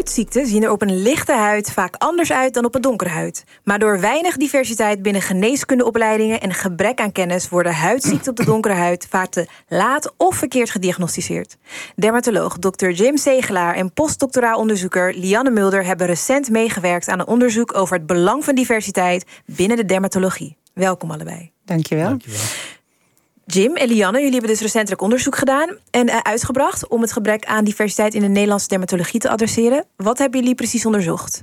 Huidziekten zien er op een lichte huid vaak anders uit dan op een donkere huid. Maar door weinig diversiteit binnen geneeskundeopleidingen en gebrek aan kennis worden huidziekten op de donkere huid vaak te laat of verkeerd gediagnosticeerd. Dermatoloog Dr. Jim Zegelaar en postdoctoraal onderzoeker Lianne Mulder hebben recent meegewerkt aan een onderzoek over het belang van diversiteit binnen de dermatologie. Welkom allebei. Dankjewel. Dankjewel. Jim en Lianne, jullie hebben dus recentelijk onderzoek gedaan en uitgebracht om het gebrek aan diversiteit in de Nederlandse dermatologie te adresseren. Wat hebben jullie precies onderzocht?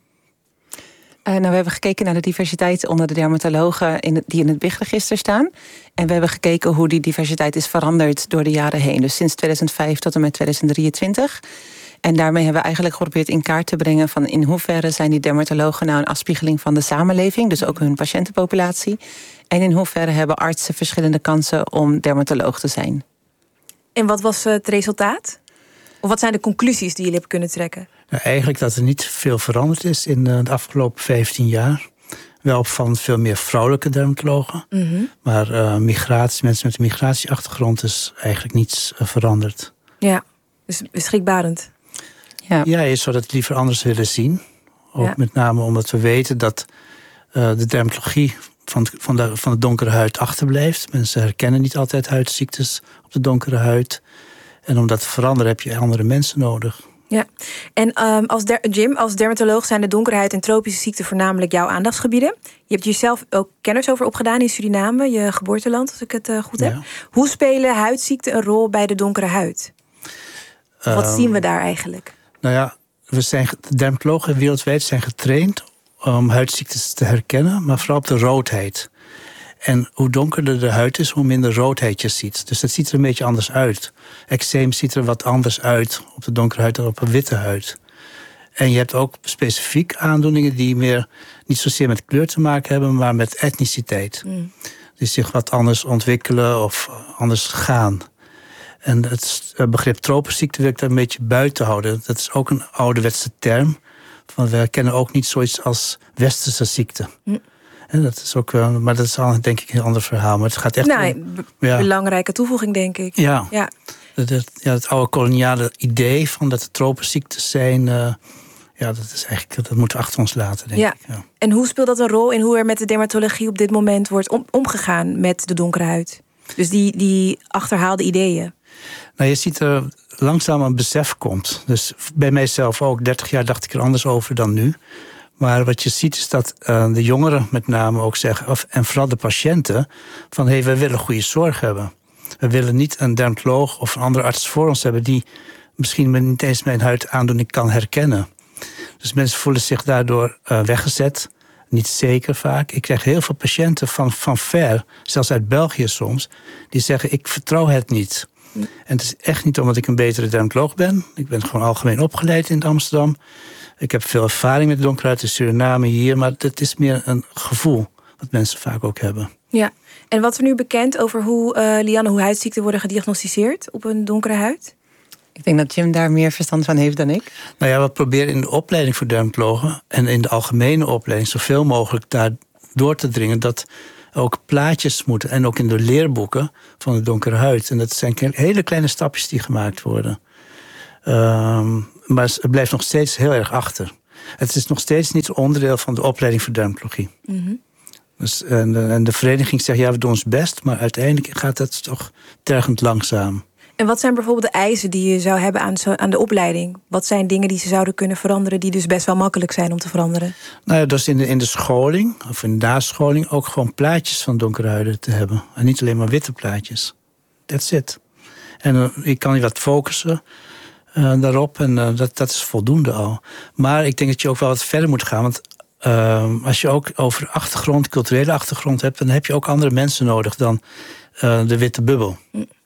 We hebben gekeken naar de diversiteit onder de dermatologen die in het BIG-register staan. En we hebben gekeken hoe die diversiteit is veranderd door de jaren heen. Dus sinds 2005 tot en met 2023. En daarmee hebben we eigenlijk geprobeerd in kaart te brengen van in hoeverre zijn die dermatologen nou een afspiegeling van de samenleving, dus ook hun patiëntenpopulatie. En in hoeverre hebben artsen verschillende kansen om dermatoloog te zijn. En wat was het resultaat? Of wat zijn de conclusies die jullie hebben kunnen trekken? Nou, eigenlijk dat er niet veel veranderd is in de afgelopen 15 jaar. Wel van veel meer vrouwelijke dermatologen. Mm-hmm. Maar mensen met een migratieachtergrond is eigenlijk niets veranderd. Ja, dus schrikbarend. Ja, je zou dat liever anders willen zien. Ook met name omdat we weten dat de dermatologie van de donkere huid achterblijft. Mensen herkennen niet altijd huidziektes op de donkere huid. En om dat te veranderen heb je andere mensen nodig. Ja, en Jim, als dermatoloog zijn de donkere huid en tropische ziekten voornamelijk jouw aandachtsgebieden. Je hebt jezelf ook kennis over opgedaan in Suriname, je geboorteland, als ik het goed heb. Hoe spelen huidziekten een rol bij de donkere huid? Wat zien we daar eigenlijk? Nou ja, de dermatologen wereldwijd zijn getraind om huidziektes te herkennen, maar vooral op de roodheid. En hoe donkerder de huid is, hoe minder roodheid je ziet. Dus dat ziet er een beetje anders uit. Eczeem ziet er wat anders uit op de donkere huid dan op een witte huid. En je hebt ook specifiek aandoeningen die meer niet zozeer met kleur te maken hebben, maar met etniciteit. Die zich wat anders ontwikkelen of anders gaan. En het begrip tropenziekte wil ik daar een beetje buiten houden. Dat is ook een ouderwetse term. Want we kennen ook niet zoiets als westerse ziekte. En dat is ook wel, maar dat is al denk ik een heel ander verhaal. Maar het gaat echt belangrijke toevoeging, denk ik. Ja. Het oude koloniale idee van dat er tropenziektes zijn, dat is eigenlijk, dat moeten we achter ons laten, denk ik. Ja. En hoe speelt dat een rol in hoe er met de dermatologie op dit moment wordt omgegaan met de donkere huid? Dus die achterhaalde ideeën. Nou, je ziet er langzaam een besef komt. Dus bij mijzelf ook. 30 jaar dacht ik er anders over dan nu. Maar wat je ziet is dat de jongeren met name ook zeggen, en vooral de patiënten, van we willen goede zorg hebben. We willen niet een dermatoloog of een andere arts voor ons hebben die misschien niet eens mijn huidaandoening kan herkennen. Dus mensen voelen zich daardoor weggezet. Niet zeker vaak. Ik krijg heel veel patiënten van ver, zelfs uit België soms, die zeggen ik vertrouw het niet. En het is echt niet omdat ik een betere dermatoloog ben. Ik ben gewoon algemeen opgeleid in Amsterdam. Ik heb veel ervaring met donkerhuid in Suriname hier, maar het is meer een gevoel wat mensen vaak ook hebben. Ja, en wat is er nu bekend over hoe huidziekten worden gediagnosticeerd op een donkere huid? Ik denk dat Jim daar meer verstand van heeft dan ik. Nou ja, we proberen in de opleiding voor dermatologen en in de algemene opleiding zoveel mogelijk daar door te dringen dat ook plaatjes moeten en ook in de leerboeken van de donkere huid. En dat zijn hele kleine stapjes die gemaakt worden. Maar het blijft nog steeds heel erg achter. Het is nog steeds niet onderdeel van de opleiding voor dermatologie. Mm-hmm. Dus, en de vereniging zegt we doen ons best, maar uiteindelijk gaat dat toch tergend langzaam. En wat zijn bijvoorbeeld de eisen die je zou hebben aan de opleiding? Wat zijn dingen die ze zouden kunnen veranderen die dus best wel makkelijk zijn om te veranderen? Nou ja, dus in de scholing of in de nascholing ook gewoon plaatjes van donkere huiden te hebben. En niet alleen maar witte plaatjes. That's it. En je kan je wat focussen daarop en dat is voldoende al. Maar ik denk dat je ook wel wat verder moet gaan, want als je ook over culturele achtergrond hebt, dan heb je ook andere mensen nodig dan de witte bubbel.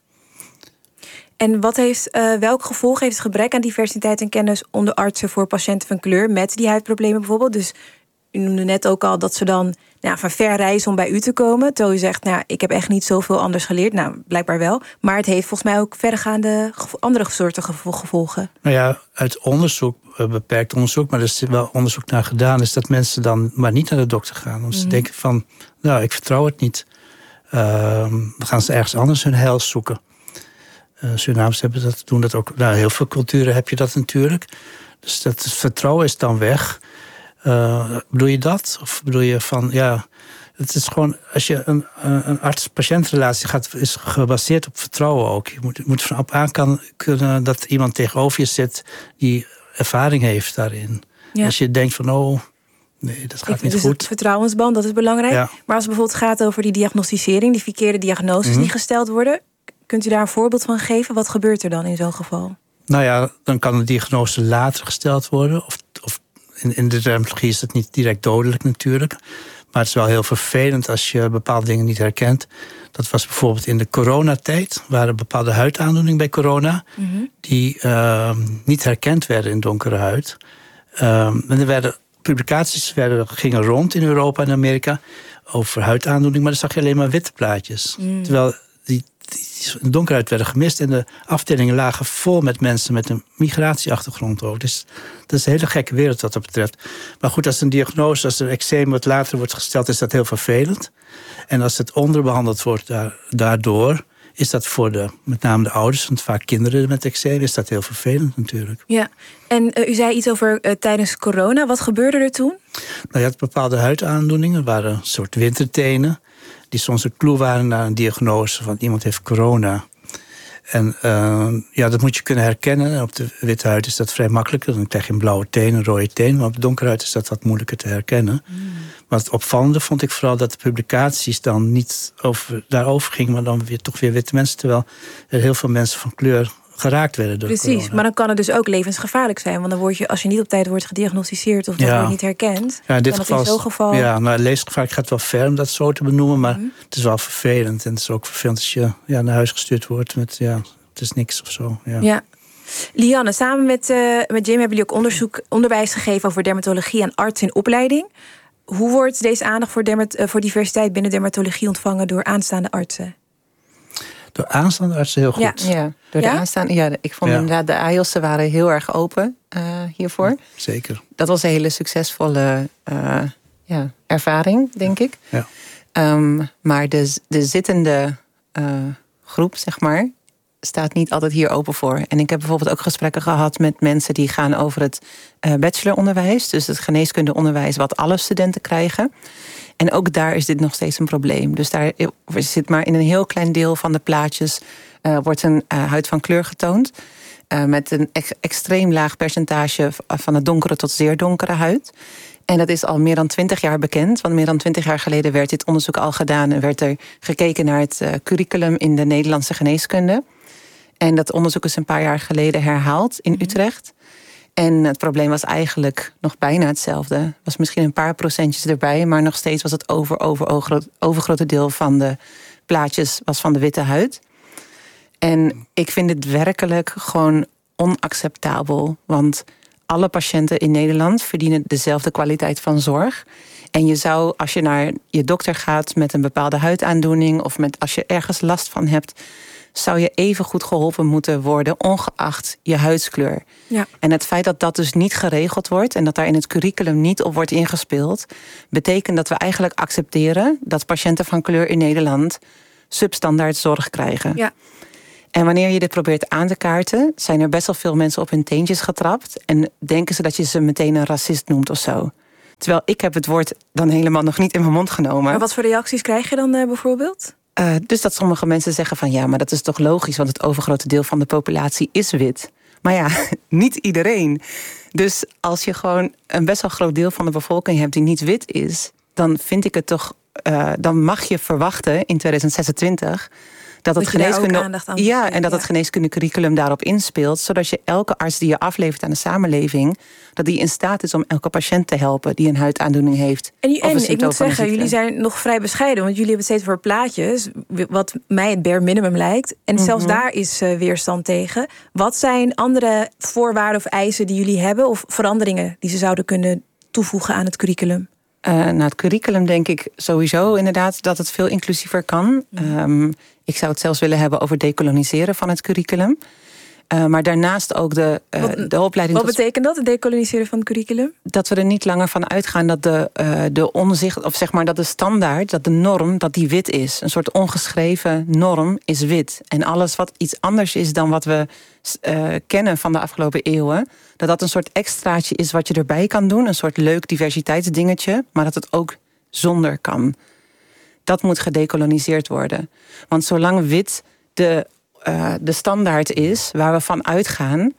En welk gevolg heeft het gebrek aan diversiteit en kennis onder artsen voor patiënten van kleur met die huidproblemen bijvoorbeeld? Dus u noemde net ook al dat ze dan van ver reizen om bij u te komen. Terwijl u zegt, ik heb echt niet zoveel anders geleerd. Nou, blijkbaar wel. Maar het heeft volgens mij ook verregaande andere soorten gevolgen. Nou ja, uit onderzoek, beperkt onderzoek, maar er is wel onderzoek naar gedaan, is dat mensen dan maar niet naar de dokter gaan. Omdat ze denken van, ik vertrouw het niet. Dan gaan ze ergens anders hun heil zoeken. Surinaams doen dat ook. Nou, heel veel culturen heb je dat natuurlijk. Dus het vertrouwen is dan weg. Bedoel je dat? Of bedoel je van, het is gewoon, als je een arts-patiëntrelatie gaat, is gebaseerd op vertrouwen ook. Je moet vanaf aan kunnen dat iemand tegenover je zit die ervaring heeft daarin. Ja. Als je denkt van, nee, dat gaat niet dus goed. Het vertrouwensband, dat is belangrijk. Ja. Maar als het bijvoorbeeld gaat over die diagnosticering, die verkeerde diagnoses die gesteld worden, kunt u daar een voorbeeld van geven? Wat gebeurt er dan in zo'n geval? Nou ja, dan kan een diagnose later gesteld worden. Of in de dermatologie is het niet direct dodelijk natuurlijk. Maar het is wel heel vervelend als je bepaalde dingen niet herkent. Dat was bijvoorbeeld in de coronatijd. Er waren bepaalde huidaandoeningen bij corona die niet herkend werden in donkere huid. En publicaties gingen rond in Europa en Amerika over huidaandoening, maar dan zag je alleen maar witte plaatjes. Terwijl die donkerhuid werden gemist en de afdelingen lagen vol met mensen met een migratieachtergrond ook. Dus dat is een hele gekke wereld wat dat betreft. Maar goed, als een diagnose, als een eczeem wat later wordt gesteld, is dat heel vervelend. En als het onderbehandeld wordt daardoor, is dat voor met name de ouders, want vaak kinderen met eczeem, is dat heel vervelend natuurlijk. Ja, en u zei iets over tijdens corona. Wat gebeurde er toen? Nou, je had bepaalde huidaandoeningen, waren een soort wintertenen, die soms een clue waren naar een diagnose van iemand heeft corona. En dat moet je kunnen herkennen. En op de witte huid is dat vrij makkelijk. Dan krijg je een blauwe teen, een rode teen. Maar op de donkere huid is dat wat moeilijker te herkennen. Maar het opvallende vond ik vooral dat de publicaties dan niet daarover gingen, maar dan toch weer witte mensen. Terwijl er heel veel mensen van kleur geraakt werden door corona. Maar dan kan het dus ook levensgevaarlijk zijn. Want dan word je, als je niet op tijd wordt gediagnosticeerd of dat wordt niet herkend, in dit geval. Ja, nou, levensgevaarlijk gaat wel ver om dat zo te benoemen, maar het is wel vervelend. En het is ook vervelend als je naar huis gestuurd wordt met het is niks of zo. Ja. Lianne, samen met Jim hebben jullie ook onderwijs gegeven over dermatologie aan artsen in opleiding. Hoe wordt deze aandacht voor diversiteit binnen dermatologie ontvangen door aanstaande artsen? Door aanstaande artsen heel goed. Ja, door de aanstaande. Ja, ik vond inderdaad de AIOS'en waren heel erg open hiervoor. Zeker. Dat was een hele succesvolle ervaring, denk ik. Ja. Maar de zittende groep, zeg maar, staat niet altijd hier open voor. En ik heb bijvoorbeeld ook gesprekken gehad met mensen die gaan over het bacheloronderwijs, dus het geneeskundeonderwijs wat alle studenten krijgen. En ook daar is dit nog steeds een probleem. Dus daar zit maar in een heel klein deel van de plaatjes wordt een huid van kleur getoond. Met een extreem laag percentage van de donkere tot zeer donkere huid. En dat is al meer dan 20 jaar bekend. Want meer dan 20 jaar geleden werd dit onderzoek al gedaan en werd er gekeken naar het curriculum in de Nederlandse geneeskunde. En dat onderzoek is een paar jaar geleden herhaald in Utrecht. En het probleem was eigenlijk nog bijna hetzelfde. Er was misschien een paar procentjes erbij, maar nog steeds was het overgrote deel van de plaatjes was van de witte huid. En ik vind het werkelijk gewoon onacceptabel. Want alle patiënten in Nederland verdienen dezelfde kwaliteit van zorg. En je zou, als je naar je dokter gaat met een bepaalde huidaandoening of als je ergens last van hebt, zou je even goed geholpen moeten worden, ongeacht je huidskleur. Ja. En het feit dat dat dus niet geregeld wordt en dat daar in het curriculum niet op wordt ingespeeld, betekent dat we eigenlijk accepteren dat patiënten van kleur in Nederland substandaard zorg krijgen. Ja. En wanneer je dit probeert aan te kaarten, zijn er best wel veel mensen op hun teentjes getrapt en denken ze dat je ze meteen een racist noemt of zo. Terwijl ik heb het woord dan helemaal nog niet in mijn mond genomen. Maar wat voor reacties krijg je dan bijvoorbeeld? Dus dat sommige mensen zeggen van ja, maar dat is toch logisch, want het overgrote deel van de populatie is wit. Maar ja, niet iedereen. Dus als je gewoon een best wel groot deel van de bevolking hebt die niet wit is, dan vind ik het toch, dan mag je verwachten in 2026 dat het het geneeskundecurriculum daarop inspeelt, zodat je elke arts die je aflevert aan de samenleving, dat die in staat is om elke patiënt te helpen die een huidaandoening heeft. En ik moet zeggen, jullie zijn nog vrij bescheiden, want jullie hebben steeds voor plaatjes, wat mij het bare minimum lijkt. En zelfs daar is weerstand tegen. Wat zijn andere voorwaarden of eisen die jullie hebben, of veranderingen die ze zouden kunnen toevoegen aan het curriculum? Het curriculum denk ik sowieso inderdaad dat het veel inclusiever kan. Ik zou het zelfs willen hebben over decoloniseren van het curriculum. Maar daarnaast ook de opleiding. Wat betekent dat, het decoloniseren van het curriculum? Dat we er niet langer van uitgaan dat de onzicht, of zeg maar dat de standaard, dat de norm, dat die wit is. Een soort ongeschreven norm is wit. En alles wat iets anders is dan wat we kennen van de afgelopen eeuwen, dat een soort extraatje is wat je erbij kan doen. Een soort leuk diversiteitsdingetje, maar dat het ook zonder kan. Dat moet gedecoloniseerd worden. Want zolang wit de standaard is waar we van uitgaan,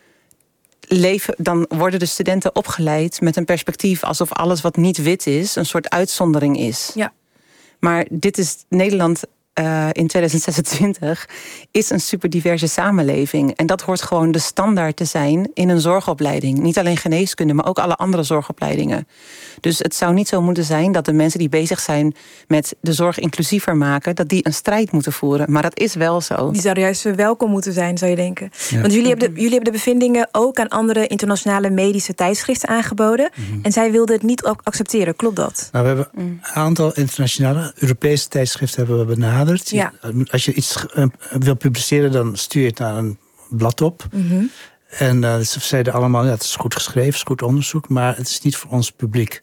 dan worden de studenten opgeleid met een perspectief alsof alles wat niet wit is een soort uitzondering is. Ja. Maar dit is Nederland in 2026 is een superdiverse samenleving. En dat hoort gewoon de standaard te zijn in een zorgopleiding. Niet alleen geneeskunde, maar ook alle andere zorgopleidingen. Dus het zou niet zo moeten zijn dat de mensen die bezig zijn met de zorg inclusiever maken, dat die een strijd moeten voeren. Maar dat is wel zo. Die zouden juist welkom moeten zijn, zou je denken. Ja. Want jullie hebben de bevindingen ook aan andere internationale medische tijdschriften aangeboden. En zij wilden het niet accepteren, klopt dat? Nou, we hebben een aantal internationale Europese tijdschriften hebben we benaderd. Ja. Als je iets wil publiceren, dan stuur je het naar een blad op. En ze zeiden allemaal, ja, het is goed geschreven, het is goed onderzoek, maar het is niet voor ons publiek.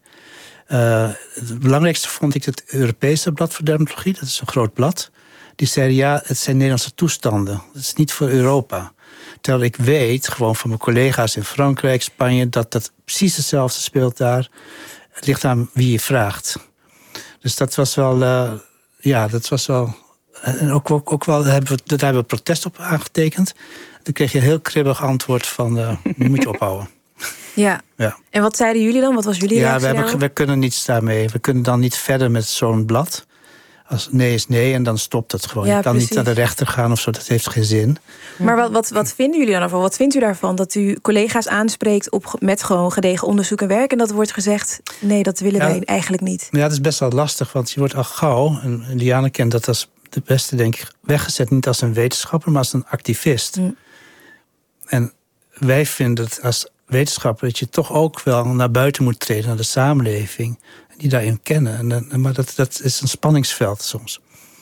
Het belangrijkste vond ik het Europese blad voor dermatologie. Dat is een groot blad. Die zeiden, ja, het zijn Nederlandse toestanden. Het is niet voor Europa. Terwijl ik weet, gewoon van mijn collega's in Frankrijk, Spanje, dat precies hetzelfde speelt daar. Het ligt aan wie je vraagt. Dus dat was wel, dat was wel. En ook wel, daar hebben we protest op aangetekend. Dan kreeg je een heel kribbig antwoord van, nu moet je ophouden. Ja. En wat zeiden jullie dan? Wat was jullie reactie? We kunnen niets daarmee. We kunnen dan niet verder met zo'n blad. Als nee is nee en dan stopt het gewoon. Ja, je kan precies. niet naar de rechter gaan of zo, dat heeft geen zin. Maar wat vinden jullie dan ervan? Wat vindt u daarvan dat u collega's aanspreekt met gewoon gedegen onderzoek en werk en dat wordt gezegd, nee, dat willen wij eigenlijk niet? Ja, het is best wel lastig, want je wordt al gauw, en Liane kent dat als de beste, denk ik, weggezet niet als een wetenschapper, maar als een activist. En wij vinden het als wetenschapper dat je toch ook wel naar buiten moet treden, naar de samenleving, en die daarin kennen. Maar dat is een spanningsveld soms.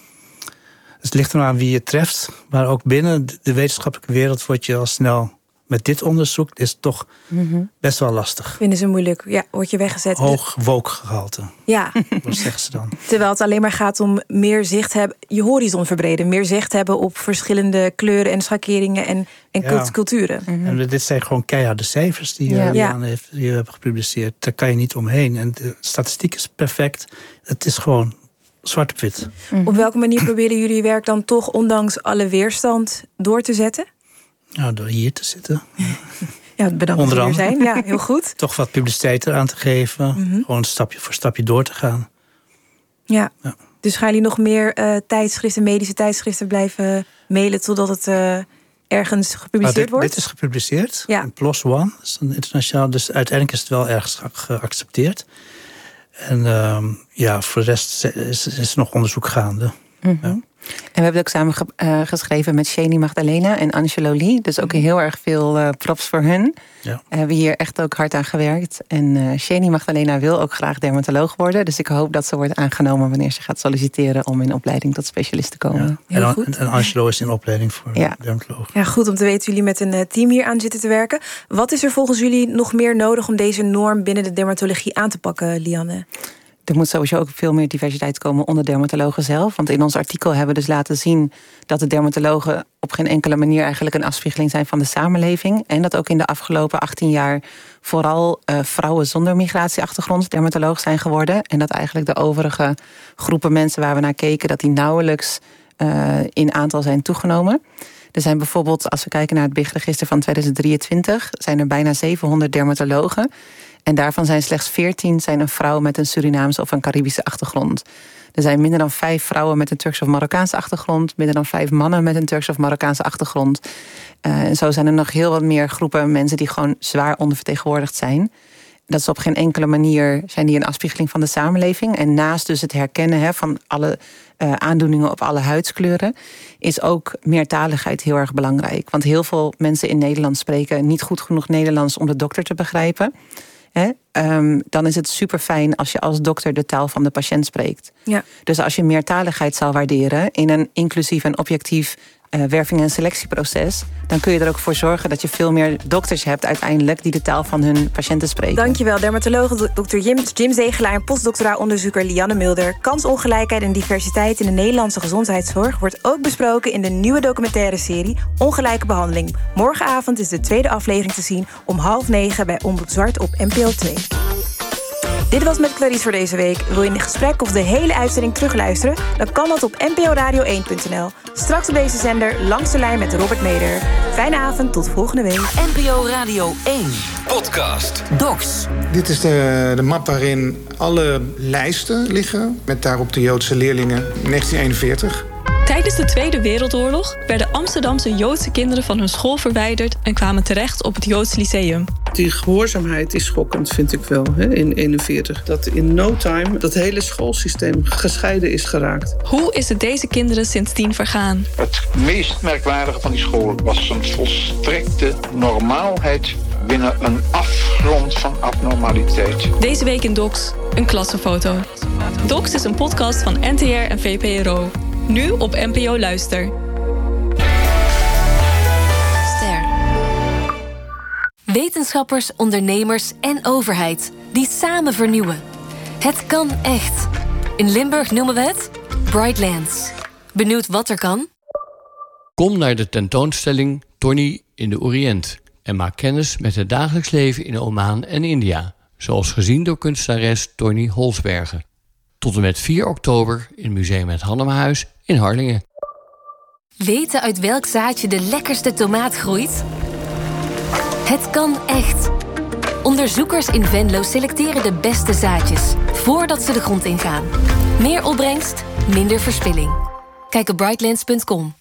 Dus het ligt er maar aan wie je treft, maar ook binnen de wetenschappelijke wereld word je al snel met dit onderzoek, is toch best wel lastig. Vinden ze moeilijk? Ja, word je weggezet. Hoog woke-gehalte. Ja. Wat zeggen ze dan? Terwijl het alleen maar gaat om meer zicht hebben, je horizon verbreden, meer zicht hebben op verschillende kleuren en schakeringen en culturen. En dit zijn gewoon keiharde cijfers die Liane hebben gepubliceerd. Daar kan je niet omheen. En de statistiek is perfect. Het is gewoon zwart op wit. Op welke manier proberen jullie je werk dan toch, ondanks alle weerstand, door te zetten? Nou, door hier te zitten. Ja, bedankt dat we hier zijn. Ja, heel goed. Toch wat publiciteit eraan te geven. Gewoon stapje voor stapje door te gaan. Ja. Dus gaan jullie nog meer medische tijdschriften blijven mailen totdat het ergens gepubliceerd wordt? Dit is gepubliceerd. Ja. In PLOS ONE. Dat is een internationaal. Dus uiteindelijk is het wel ergens geaccepteerd. En voor de rest is nog onderzoek gaande. Ja. En we hebben het ook samen geschreven met Shani Magdalena en Angelo Lee. Dus ook heel erg veel props voor hun. Ja. We hebben hier echt ook hard aan gewerkt. En Shani Magdalena wil ook graag dermatoloog worden. Dus ik hoop dat ze wordt aangenomen wanneer ze gaat solliciteren om in opleiding tot specialist te komen. Ja. Heel goed. En Angelo is in opleiding voor dermatoloog. Ja, goed om te weten jullie met een team hier aan zitten te werken. Wat is er volgens jullie nog meer nodig om deze norm binnen de dermatologie aan te pakken, Liane? Er moet sowieso ook veel meer diversiteit komen onder dermatologen zelf. Want in ons artikel hebben we dus laten zien dat de dermatologen op geen enkele manier eigenlijk een afspiegeling zijn van de samenleving. En dat ook in de afgelopen 18 jaar vooral vrouwen zonder migratieachtergrond dermatoloog zijn geworden. En dat eigenlijk de overige groepen mensen waar we naar keken, dat die nauwelijks in aantal zijn toegenomen. Er zijn bijvoorbeeld, als we kijken naar het BIG-register van 2023, zijn er bijna 700 dermatologen. En daarvan zijn slechts 14 een vrouw met een Surinaamse of een Caribische achtergrond. Er zijn minder dan 5 vrouwen met een Turks of Marokkaanse achtergrond. Minder dan 5 mannen met een Turks of Marokkaanse achtergrond. En zo zijn er nog heel wat meer groepen mensen die gewoon zwaar ondervertegenwoordigd zijn. Dat is op geen enkele manier zijn die een afspiegeling van de samenleving. En naast dus het herkennen van alle aandoeningen op alle huidskleuren, is ook meertaligheid heel erg belangrijk. Want heel veel mensen in Nederland spreken niet goed genoeg Nederlands om de dokter te begrijpen. Dan is het super fijn als je als dokter de taal van de patiënt spreekt. Ja. Dus als je meertaligheid zou waarderen in een inclusief en objectief werving- en selectieproces, dan kun je er ook voor zorgen dat je veel meer dokters hebt uiteindelijk die de taal van hun patiënten spreken. Dankjewel, dermatoloog Dr. Jim Zegelaar en postdoctoraal onderzoeker Lianne Mulder. Kansongelijkheid en diversiteit in de Nederlandse gezondheidszorg wordt ook besproken in de nieuwe documentaire serie Ongelijke Behandeling. Morgenavond is de tweede aflevering te zien om 20:30 bij Omroep Zwart op NPO 2. Dit was Met Clarice voor deze week. Wil je in gesprek of de hele uitzending terugluisteren? Dan kan dat op nporadio1.nl. Straks op deze zender Langs de Lijn met Robert Meder. Fijne avond, tot volgende week. NPO Radio 1. Podcast. Docs. Dit is de map waarin alle lijsten liggen, met daarop de Joodse leerlingen 1941. Tijdens de Tweede Wereldoorlog werden Amsterdamse Joodse kinderen van hun school verwijderd en kwamen terecht op het Joods Lyceum. Die gehoorzaamheid is schokkend, vind ik wel, in 1941. Dat in no time dat hele schoolsysteem gescheiden is geraakt. Hoe is het deze kinderen sindsdien vergaan? Het meest merkwaardige van die school was een volstrekte normaalheid binnen een afgrond van abnormaliteit. Deze week in Docs, een klassenfoto. Docs is een podcast van NTR en VPRO. Nu op NPO Luister. Ster. Wetenschappers, ondernemers en overheid die samen vernieuwen. Het kan echt. In Limburg noemen we het Brightlands. Benieuwd wat er kan? Kom naar de tentoonstelling Tony in de Oriënt en maak kennis met het dagelijks leven in Oman en India, zoals gezien door kunstenares Tony Holsbergen. Tot en met 4 oktober in Museum Het Hannemahuis in Harlingen. Weten uit welk zaadje de lekkerste tomaat groeit? Het kan echt. Onderzoekers in Venlo selecteren de beste zaadjes voordat ze de grond ingaan. Meer opbrengst, minder verspilling. Kijk op brightlands.com.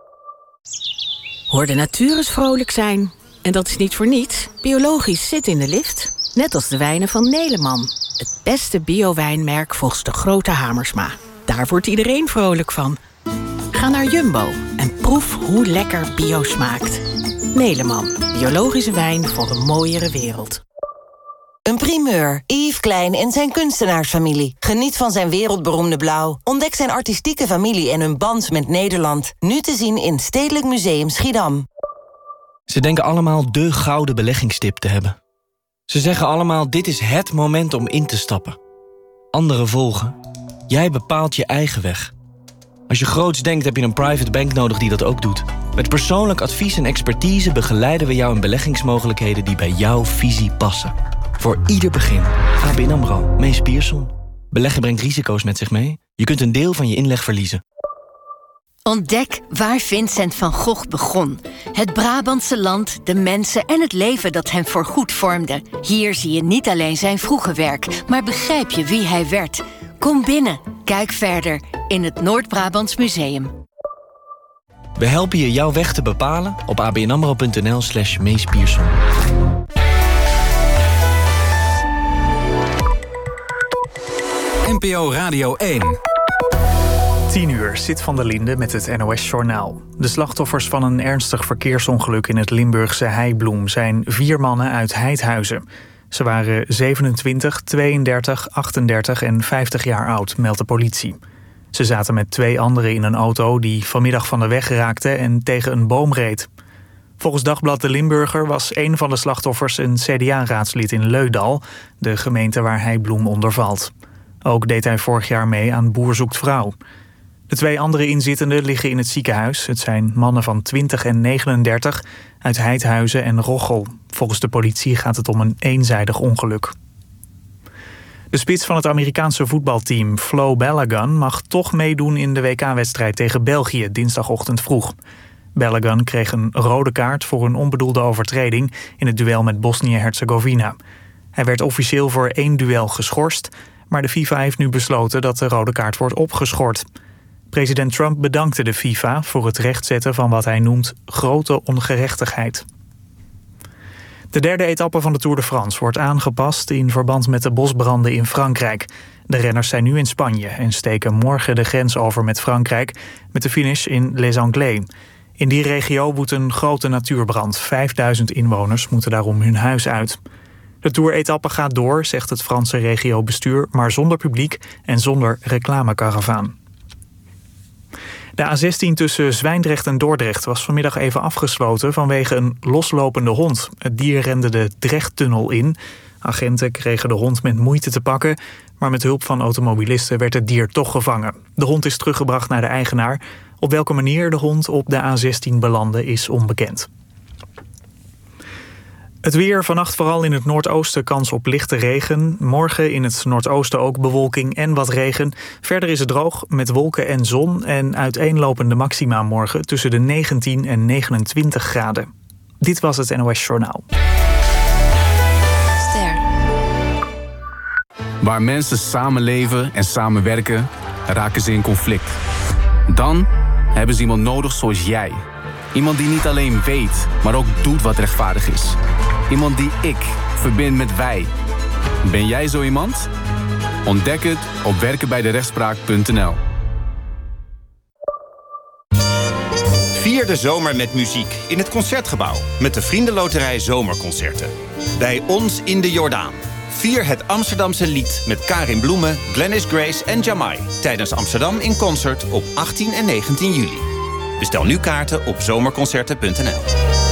Hoor de natuur eens vrolijk zijn. En dat is niet voor niets. Biologisch zit in de lift. Net als de wijnen van Neleman. Het beste bio-wijnmerk volgens de grote Hamersma. Daar wordt iedereen vrolijk van. Ga naar Jumbo en proef hoe lekker bio smaakt. Neleman, biologische wijn voor een mooiere wereld. Een primeur. Yves Klein en zijn kunstenaarsfamilie. Geniet van zijn wereldberoemde blauw. Ontdek zijn artistieke familie en hun band met Nederland. Nu te zien in Stedelijk Museum Schiedam. Ze denken allemaal de gouden beleggingstip te hebben. Ze zeggen allemaal, dit is het moment om in te stappen. Anderen volgen. Jij bepaalt je eigen weg. Als je groots denkt, heb je een private bank nodig die dat ook doet. Met persoonlijk advies en expertise begeleiden we jou in beleggingsmogelijkheden die bij jouw visie passen. Voor ieder begin. ABN AMRO. Mees Pierson. Beleggen brengt risico's met zich mee. Je kunt een deel van je inleg verliezen. Ontdek waar Vincent van Gogh begon. Het Brabantse land, de mensen en het leven dat hem voorgoed vormde. Hier zie je niet alleen zijn vroege werk, maar begrijp je wie hij werd. Kom binnen, kijk verder in het Noord-Brabants Museum. We helpen je jouw weg te bepalen op abnamro.nl/Mees Pierson. NPO Radio 1. 10 uur, Sid van der Linde met het NOS-journaal. De slachtoffers van een ernstig verkeersongeluk in het Limburgse Heibloem zijn 4 mannen uit Heidhuizen. Ze waren 27, 32, 38 en 50 jaar oud, meldt de politie. Ze zaten met 2 anderen in een auto die vanmiddag van de weg raakte en tegen een boom reed. Volgens Dagblad de Limburger was een van de slachtoffers een CDA-raadslid in Leudal, de gemeente waar Heibloem onder valt. Ook deed hij vorig jaar mee aan Boer zoekt vrouw. De 2 andere inzittenden liggen in het ziekenhuis. Het zijn mannen van 20 en 39 uit Heidhuizen en Roggel. Volgens de politie gaat het om een eenzijdig ongeluk. De spits van het Amerikaanse voetbalteam, Flo Balogun, mag toch meedoen in de WK-wedstrijd tegen België dinsdagochtend vroeg. Balogun kreeg een rode kaart voor een onbedoelde overtreding in het duel met Bosnië-Herzegovina. Hij werd officieel voor 1 duel geschorst, maar de FIFA heeft nu besloten dat de rode kaart wordt opgeschort. President Trump bedankte de FIFA voor het rechtzetten van wat hij noemt grote ongerechtigheid. De 3e etappe van de Tour de France wordt aangepast in verband met de bosbranden in Frankrijk. De renners zijn nu in Spanje en steken morgen de grens over met Frankrijk met de finish in Les Anglais. In die regio woedt een grote natuurbrand. 5000 inwoners moeten daarom hun huis uit. De Tour-etappe gaat door, zegt het Franse regiobestuur, maar zonder publiek en zonder reclamekaravaan. De A16 tussen Zwijndrecht en Dordrecht was vanmiddag even afgesloten vanwege een loslopende hond. Het dier rende de Drechttunnel in. Agenten kregen de hond met moeite te pakken, maar met hulp van automobilisten werd het dier toch gevangen. De hond is teruggebracht naar de eigenaar. Op welke manier de hond op de A16 belandde is onbekend. Het weer, vannacht vooral in het noordoosten kans op lichte regen. Morgen in het noordoosten ook bewolking en wat regen. Verder is het droog met wolken en zon en uiteenlopende maxima morgen tussen de 19 en 29 graden. Dit was het NOS Journaal. Waar mensen samenleven en samenwerken, raken ze in conflict. Dan hebben ze iemand nodig zoals jij. Iemand die niet alleen weet, maar ook doet wat rechtvaardig is. Iemand die ik verbind met wij. Ben jij zo iemand? Ontdek het op werkenbijderechtspraak.nl. Vier de zomer met muziek in het Concertgebouw met de Vriendenloterij Zomerconcerten. Bij ons in de Jordaan. Vier het Amsterdamse lied met Karin Bloemen, Glennis Grace en Jamai tijdens Amsterdam in Concert op 18 en 19 juli. Bestel nu kaarten op zomerconcerten.nl.